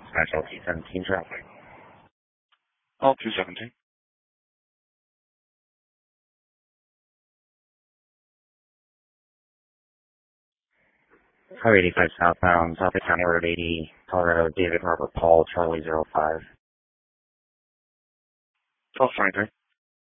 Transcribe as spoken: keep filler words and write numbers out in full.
Dispatch L T seventeen traffic. L two seventeen. Highway eighty-five southbound, Southwick County Road eighty, Colorado, David Robert Paul, Charlie zero five. twelve twenty-three.